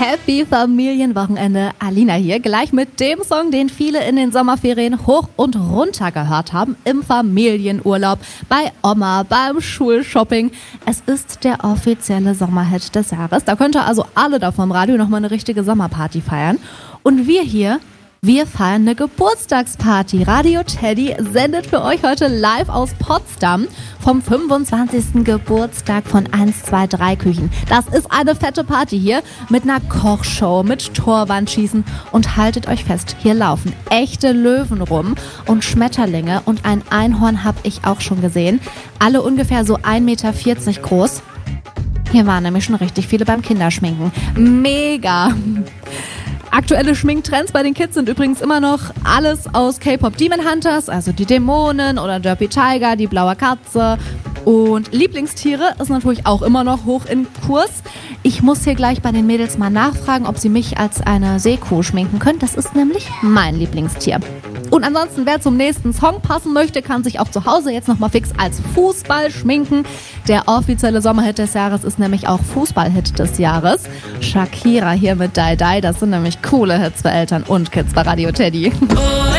Happy Familienwochenende, Alina hier, gleich mit dem Song, den viele in den Sommerferien hoch und runter gehört haben, im Familienurlaub, bei Oma, beim Schulshopping. Es ist der offizielle Sommerhit des Jahres. Da könnt ihr also alle da vom Radio nochmal eine richtige Sommerparty feiern. Und wir hier, wir feiern eine Geburtstagsparty. Radio Teddy sendet für euch heute live aus Potsdam vom 25. Geburtstag von 123 Küchen. Das ist eine fette Party hier mit einer Kochshow, mit Torwandschießen. Und haltet euch fest, hier laufen echte Löwen rum und Schmetterlinge. Und ein Einhorn habe ich auch schon gesehen. Alle ungefähr so 1,40 Meter groß. Hier waren nämlich schon richtig viele beim Kinderschminken. Mega! Aktuelle Schminktrends bei den Kids sind übrigens immer noch alles aus K-Pop Demon Hunters, also die Dämonen oder Derpy Tiger, die blaue Katze. Und Lieblingstiere ist natürlich auch immer noch hoch in Kurs. Ich muss hier gleich bei den Mädels mal nachfragen, ob sie mich als eine Seekuh schminken können. Das ist nämlich mein Lieblingstier. Und ansonsten, wer zum nächsten Song passen möchte, kann sich auch zu Hause jetzt nochmal fix als Fußball schminken. Der offizielle Sommerhit des Jahres ist nämlich auch Fußballhit des Jahres. Shakira hier mit Die Die, das sind nämlich coole Hits für Eltern und Kids bei Radio Teddy.